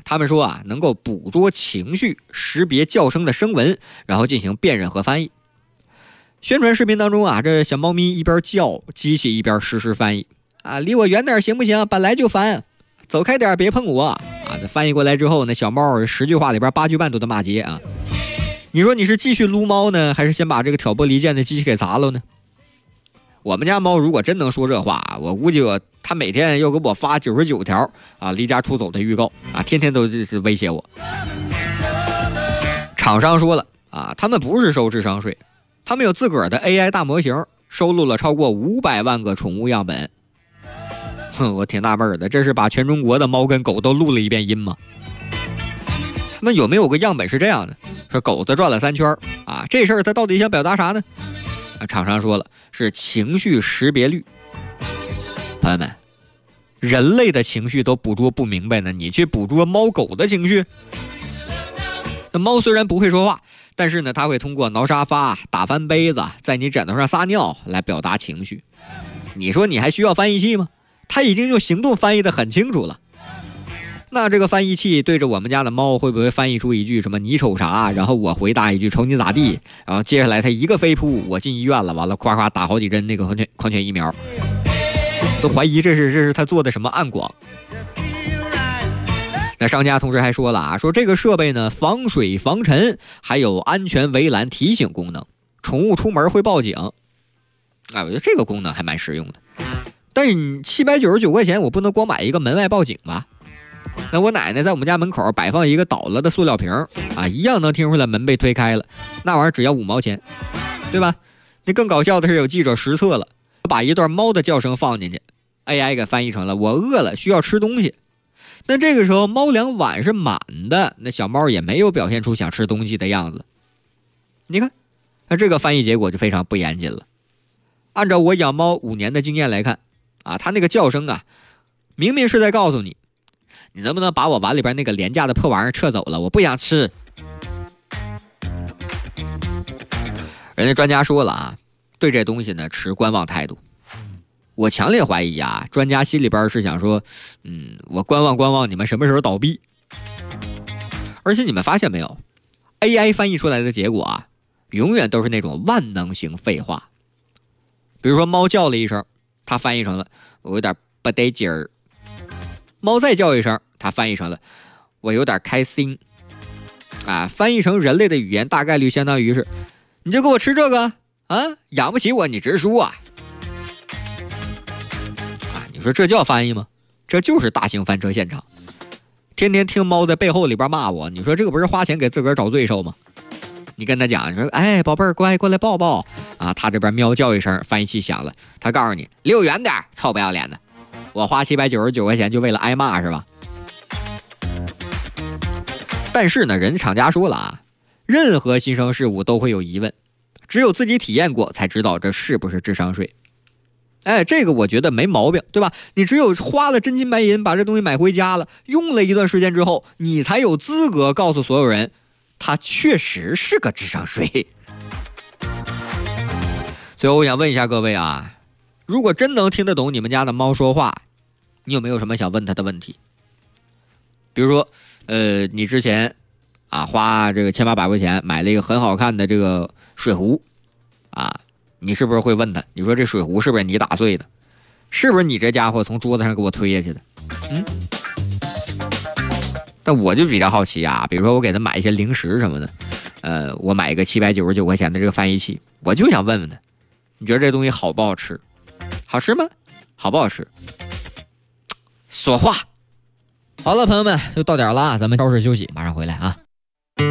他们说啊，能够捕捉情绪，识别叫声的声纹，然后进行辨认和翻译。宣传视频当中啊，这小猫咪一边叫，机器一边实时翻译啊，离我远点行不行？本来就烦，走开点，别碰我啊！那翻译过来之后，那小猫10句话里边8句半都得骂街啊。你说你是继续撸猫呢，还是先把这个挑拨离间的机器给砸了呢？我们家猫如果真能说这话，我估计它每天要给我发99条啊离家出走的预告啊，天天都是威胁我。厂商说了啊，他们不是收智商税，他们有自个儿的 AI 大模型，收录了超过500万个宠物样本。我挺纳闷的，这是把全中国的猫跟狗都录了一遍音吗？他们有没有个样本是这样的，说狗子转了3圈啊，这事儿他到底想表达啥呢？厂商说了，是情绪识别率。朋友们，人类的情绪都捕捉不明白呢，你去捕捉猫狗的情绪？那猫虽然不会说话，但是呢，它会通过挠沙发、打翻杯子、在你枕头上撒尿来表达情绪。你说你还需要翻译器吗？它已经用行动翻译得很清楚了。那这个翻译器对着我们家的猫会不会翻译出一句什么你瞅啥，然后我回答一句瞅你咋地，然后接下来它一个飞扑，我进医院了，完了夸夸打好几针那个狂犬疫苗，都怀疑这是他做的什么暗广。那商家同时还说了啊，说这个设备呢防水防尘，还有安全围栏提醒功能，宠物出门会报警。我觉得这个功能还蛮实用的。但是你799块钱，我不能光买一个门外报警吧？那我奶奶在我们家门口摆放一个倒了的塑料瓶啊，一样能听出来门被推开了，那玩意儿只要5毛钱，对吧？那更搞笑的是，有记者实测了，把一段猫的叫声放进去 ，AI 给翻译成了我饿了，需要吃东西。那这个时候猫粮碗是满的，那小猫也没有表现出想吃东西的样子。你看，那这个翻译结果就非常不严谨了。按照我养猫5年的经验来看啊，它那个叫声啊，明明是在告诉你，你能不能把我碗里边那个廉价的破玩意儿撤走了？我不想吃。人家专家说了啊，对这东西呢持观望态度。我强烈怀疑啊，专家心里边是想说，我观望你们什么时候倒闭。而且你们发现没有 ，AI 翻译出来的结果啊，永远都是那种万能型废话。比如说猫叫了一声，它翻译成了我有点不得劲儿。猫再叫一声，它翻译成了我有点开心。翻译成人类的语言大概率相当于是你就给我吃这个啊，养不起我你直说啊。你说这叫翻译吗？这就是大型翻车现场。天天听猫在背后里边骂我，你说这个不是花钱给自个儿找罪受吗？你跟他讲，你说哎宝贝儿乖，过来抱抱啊，他这边喵叫一声，翻译器响了，他告诉你离我远点，臭不要脸的，我花799块钱就为了挨骂是吧？但是呢，人家厂家说了啊，任何新生事物都会有疑问，只有自己体验过才知道这是不是智商税。这个我觉得没毛病，对吧？你只有花了真金白银把这东西买回家了，用了一段时间之后，你才有资格告诉所有人它确实是个智商税。最后我想问一下各位啊，如果真能听得懂你们家的猫说话，你有没有什么想问它的问题？比如说你之前花这个1800块钱买了一个很好看的这个水壶你是不是会问他，你说这水壶是不是你打碎的？是不是你这家伙从桌子上给我推下去的？但我就比较好奇比如说我给他买一些零食什么的，我买一个799块钱的这个翻译器，我就想问问他，你觉得这东西好不好吃？好吃吗？好不好吃？说话。好了，朋友们，又到点了，咱们稍事休息，马上回来啊。